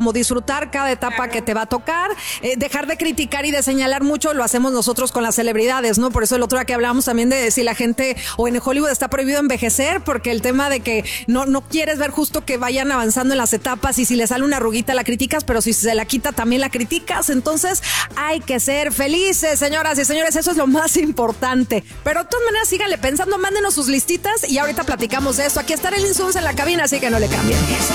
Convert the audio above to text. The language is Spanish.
como disfrutar cada etapa que te va a tocar, dejar de criticar y de señalar mucho, lo hacemos nosotros con las celebridades, ¿no? Por eso el otro día que hablábamos también de si la gente o en Hollywood está prohibido envejecer, porque el tema de que no quieres ver justo que vayan avanzando en las etapas y si le sale una arruguita la criticas, pero si se la quita también la criticas. Entonces hay que ser felices, señoras y señores, eso es lo más importante. Pero de todas maneras síganle pensando, mándenos sus listitas y ahorita platicamos de esto. Aquí está el Insuns en la cabina, así que no le cambien.